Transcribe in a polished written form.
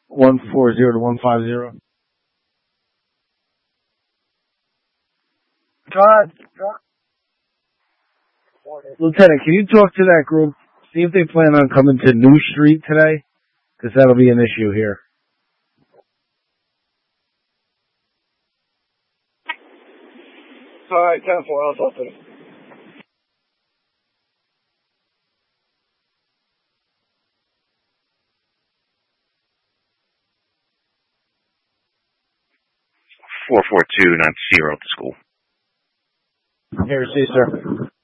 140 to 150. God. Lieutenant, can you talk to that group? See if they plan on coming to New Street today? Because that'll be an issue here. All right, 10-4, I'll talk to them. (442) not 0 at the school. Here, see, sir.